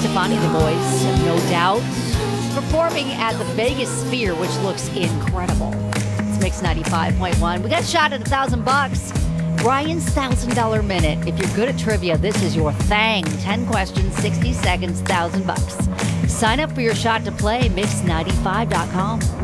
Stefani, the voice, no doubt, performing at the Vegas Sphere, which looks incredible. It's Mix 95.1. We got a shot at $1,000. Brian's $1,000 minute. If you're good at trivia, this is your thing. 10 questions, 60 seconds, $1,000. Sign up for your shot to play, mix95.com.